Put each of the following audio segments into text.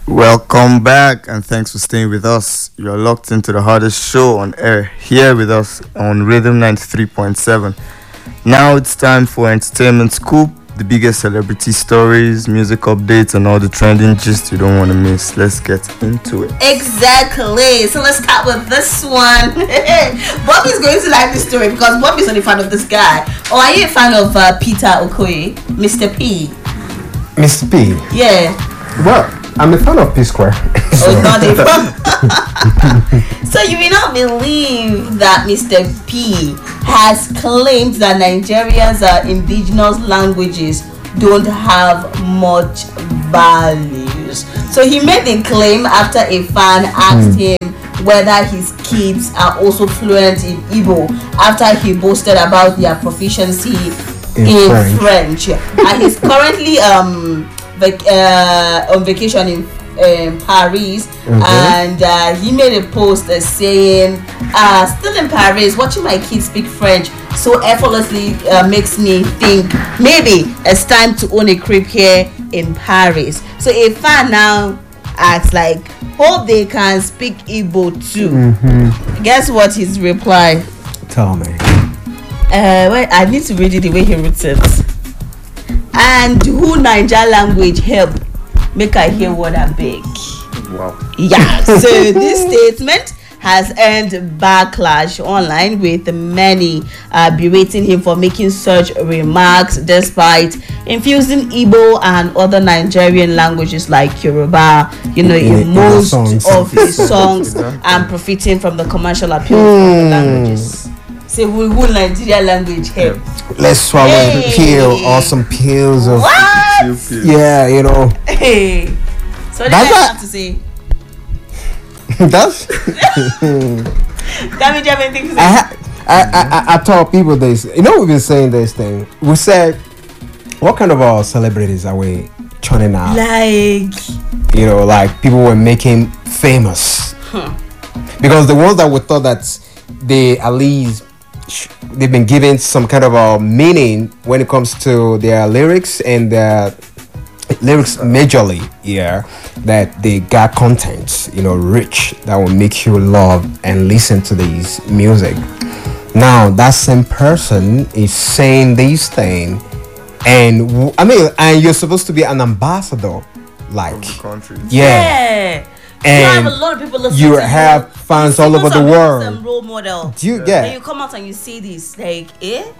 Welcome back and thanks for staying with us. You're locked into the hardest show on air here with us on Rhythm 93.7. Now it's time for Entertainment Scoop, the biggest celebrity stories, music updates, and all the trending gist you don't want to miss. Let's get into it. Exactly. So let's start with this one. Bobby's going to like this story because Bobby's not a fan of this guy. Or are you a fan of Peter Okoye, Mr. P? Mr. P? Yeah. Well, I'm a fan of P Square. Oh, not a fan. So you will not believe that Mr. P has claimed that Nigeria's indigenous languages don't have much values. So he made the claim after a fan asked him whether his kids are also fluent in Igbo after he boasted about their proficiency in French. And he's currently on vacation in Paris, and he made a post saying, still in Paris, watching my kids speak French so effortlessly makes me think maybe it's time to own a crib here in Paris. So a fan now asks, like, hope they can speak Igbo too. Guess what his reply? Tell me. Wait, I need to read it the way he wrote it. And who Niger language help make I hear what I beg. Wow. Yeah. So this statement has earned backlash online, with many berating him for making such remarks despite infusing Igbo and other Nigerian languages like Yoruba, in most of his songs and profiting from the commercial appeal of the languages. Say who Nigeria language help? Let's swallow the pill or some pills of what? Yeah, Hey. So what do I have to say? That's Damn, do you have anything to say? I told people this. We've been saying this thing. We said, what kind of celebrities are we churning out? Like people were making famous. Because the ones that we thought that they at least they've been given some kind of a meaning when it comes to their lyrics and their lyrics majorly, that they got content, rich, that will make you love and listen to these music. Now that same person is saying these things, and you're supposed to be an ambassador, like of the country. Yeah. And you have a lot of people listening you to have fans all over the world. Role model. Do you get? And you come out and you see this, like,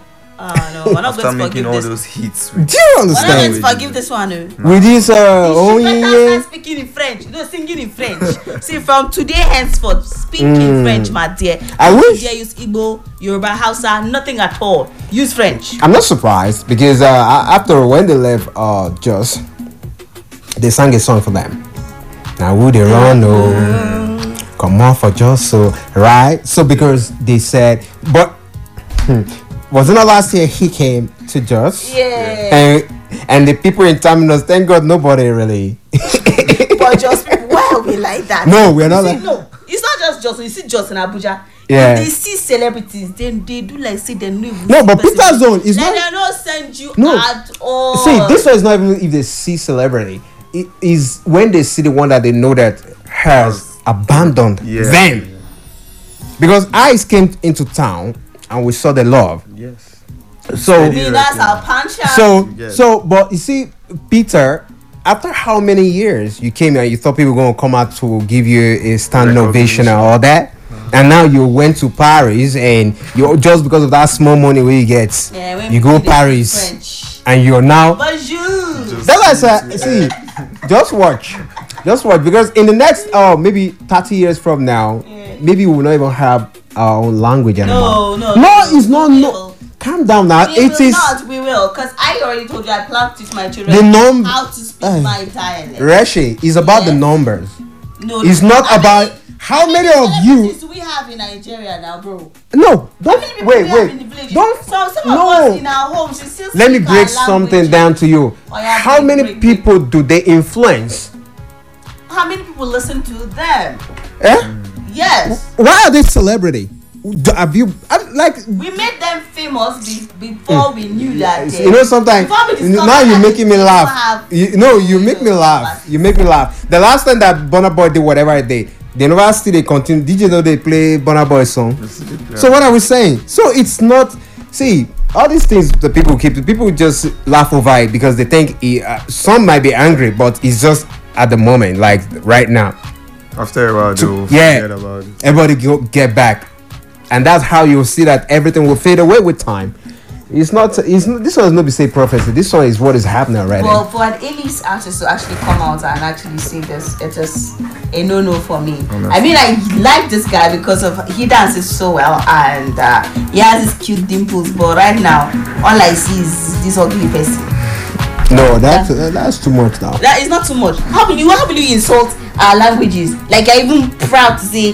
no, we're not going to forgive all this. those hits. Do you We're not understand? going to forgive this one. With this, You start speaking in French, singing in French. See, from today henceforth, speak in French, my dear. I wish. Dear, use Igbo, Yoruba, Hausa, nothing at all. Use French. I'm not surprised because after when they left Jos, they sang a song for them. Now would they run? Come on for Jos, so right? So because they said, but wasn't the last year he came to Jos? Yeah. And the people in Terminus, thank God nobody really. But just why are we like that? No, we're not like. No, it's not just Jos. You see Jos in Abuja. Yeah. If they see celebrities, then they do like say they know. No, but Peter's Zone is not. They don't send you No. at all. See, this one is not even if they see celebrity. It is when they see the one that they know that has abandoned them. Because Ice came into town and we saw the love. Yes. So that's our punch. But you see, Peter, after how many years you came here and you thought people were going to come out to give you a standing ovation and all that, and now you went to Paris and you just because of that small money where you get, you go Paris French. and you're now. Bonjour. That's why I say, see, just watch because in the next maybe 30 years from now, maybe we will not even have our own language anymore. No, it's not. No, calm down now. We will, because I already told you I plan to teach my children how to speak my dialect. Reshi is about the numbers. No, it's not about how many of you do we have in Nigeria now, bro? No, don't wait. Don't some of us in our homes. Still let me break something down to you. How many people do they influence? How many people listen to them? Eh? Yes. Why are they celebrity? Have you like? We made them famous before we knew that. You know, sometimes now you're making me laugh. You make me laugh. You make me laugh. The last time that Burna Boy did whatever they never still they continue. Did you know they play Burna Boy song? So what are we saying? So it's not. See, all these things the people just laugh over it because they think some might be angry, but it's just at the moment, like right now. After a while, they'll forget about it. Everybody get back, and that's how you'll see that everything will fade away with time. It's not. This one is not be say prophecy. This one is what is happening already. Well, for an A-list artist to actually come out and actually say this, it is a no-no for me. I mean, I like this guy because of he dances so well and he has his cute dimples. But right now, all I see is this ugly person. No, that's too much now. That is not too much. How will you insult our languages? Like, you're even proud to say